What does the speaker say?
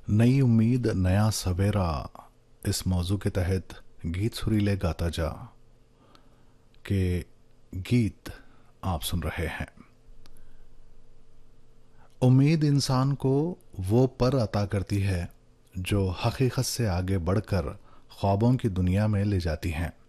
नई उम्मीद नया सवेरा, इस मौजू के तहत गीत सुरीले गाता जा के गीत आप सुन रहे हैं। उम्मीद इंसान को वो पर अता करती है जो हकीकत से आगे बढ़कर ख्वाबों की दुनिया में ले जाती हैं।